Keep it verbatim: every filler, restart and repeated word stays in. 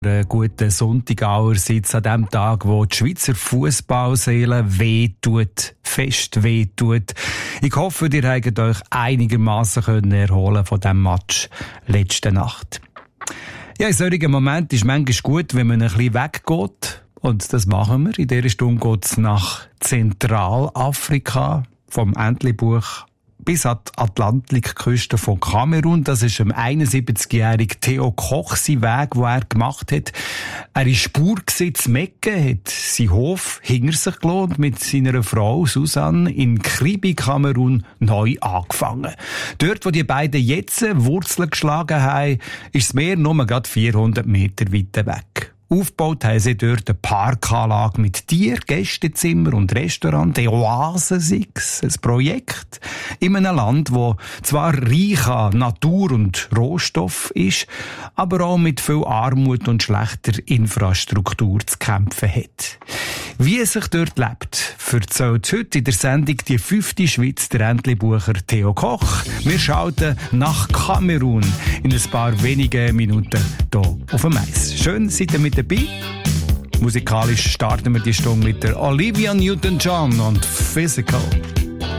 Einen guten Sonntagauer Sitz an dem Tag, wo die Schweizer Fußballseele wehtut, fest wehtut. Ich hoffe, ihr habt euch einigermaßen erholen von diesem Match letzte Nacht. Ja, in solchen Momenten ist es manchmal gut, wenn man ein bisschen weggeht. Und das machen wir. In dieser Stunde geht es nach Zentralafrika, vom Entlebuch bis an die Atlantikküste von Kamerun. Das ist ein einundsiebzigjähriger Theo Koch sein Weg, den er gemacht hat. Er ist Spurbesitz Mecke, hat seinen Hof hinter sich gelassen und mit seiner Frau Susanne in Kribi, Kamerun, neu angefangen. Dort, wo die beiden jetzt Wurzeln geschlagen haben, ist das Meer nur gerade vierhundert Meter weit weg. Aufgebaut haben sie dort eine Parkanlage mit Tier, Gästezimmer und Restaurant. Die Oase sechs, ein Projekt in einem Land, das zwar reich an Natur und Rohstoff ist, aber auch mit viel Armut und schlechter Infrastruktur zu kämpfen hat. Wie es sich dort lebt, erzählt heute in der Sendung die fünfte Schweiz der Entlebucher Theo Koch. Wir schalten nach Kamerun in ein paar wenigen Minuten hier auf dem Eis. Schön, seid ihr mit dabei. Musikalisch starten wir die Stunde mit der Olivia Newton-John und Physical.